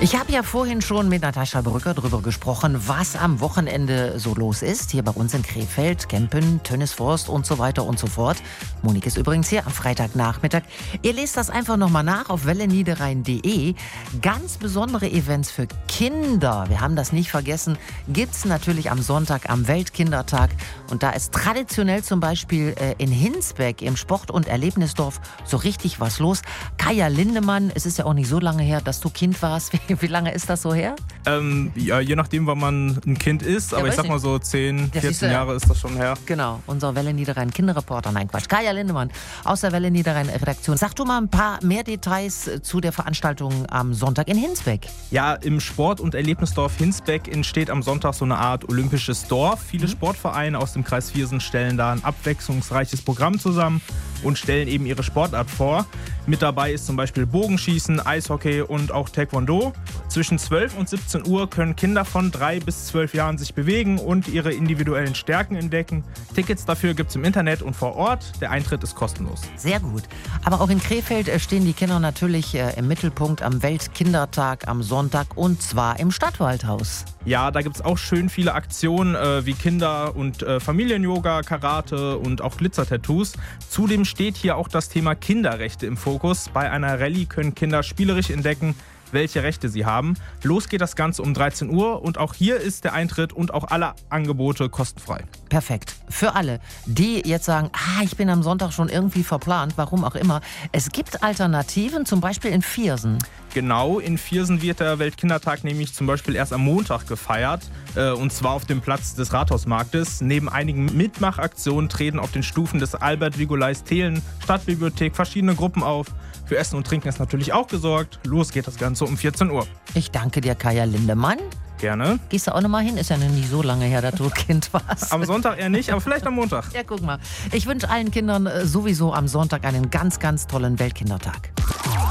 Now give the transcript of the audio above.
Ich habe ja vorhin schon mit Natascha Brücker darüber gesprochen, was am Wochenende so los ist. Hier bei uns in Krefeld, Kempen, Tönnesforst und so weiter und so fort. Monique ist übrigens hier am Freitagnachmittag. Ihr lest das einfach nochmal nach auf welleniederrhein.de. Ganz besondere Events für Kinder, wir haben das nicht vergessen, gibt es natürlich am Sonntag am Weltkindertag. Und da ist traditionell zum Beispiel in Hinsbeck im Sport- und Erlebnisdorf so richtig was los. Kaya Lindemann, es ist ja auch nicht so lange her, dass du Kind warst. Wie lange ist das so her? Ja, je nachdem, wann man ein Kind ist. Aber ich sag mal so 10, 14 Jahre ist das schon her. Genau, unser Welle Niederrhein Kinderreporter. Nein, Quatsch. Kaya Lindemann aus der Welle Niederrhein Redaktion. Sag du mal ein paar mehr Details zu der Veranstaltung am Sonntag in Hinsbeck. Ja, im Sport- und Erlebnisdorf Hinsbeck entsteht am Sonntag so eine Art olympisches Dorf. Viele Sportvereine aus dem Kreis Viersen stellen da ein abwechslungsreiches Programm zusammen und stellen eben ihre Sportart vor. Mit dabei ist zum Beispiel Bogenschießen, Eishockey und auch Taekwondo. Zwischen 12 und 17 Uhr können Kinder von 3 bis 12 Jahren sich bewegen und ihre individuellen Stärken entdecken. Tickets dafür gibt es im Internet und vor Ort. Der Eintritt ist kostenlos. Sehr gut. Aber auch in Krefeld stehen die Kinder natürlich im Mittelpunkt am Weltkindertag am Sonntag und zwar im Stadtwaldhaus. Ja, da gibt es auch schön viele Aktionen wie Kinder- und Familien-Yoga, Karate und auch Glitzer-Tattoos. Zudem steht hier auch das Thema Kinderrechte im Fokus. Bei einer Rallye können Kinder spielerisch entdecken, welche Rechte sie haben. Los geht das Ganze um 13 Uhr und auch hier ist der Eintritt und auch alle Angebote kostenfrei. Perfekt. Für alle, die jetzt sagen, ich bin am Sonntag schon irgendwie verplant, warum auch immer. Es gibt Alternativen, zum Beispiel in Viersen. Genau, in Viersen wird der Weltkindertag nämlich zum Beispiel erst am Montag gefeiert. Und zwar auf dem Platz des Rathausmarktes. Neben einigen Mitmachaktionen treten auf den Stufen des Albert-Vigolais-Thelen Stadtbibliothek verschiedene Gruppen auf. Für Essen und Trinken ist natürlich auch gesorgt. Los geht das Ganze um 14 Uhr. Ich danke dir, Kaya Lindemann. Gerne. Gehst du auch noch mal hin? Ist ja noch nicht so lange her, dass du Kind warst. Am Sonntag eher nicht, aber vielleicht am Montag. Ja, guck mal. Ich wünsche allen Kindern sowieso am Sonntag einen ganz, ganz tollen Weltkindertag.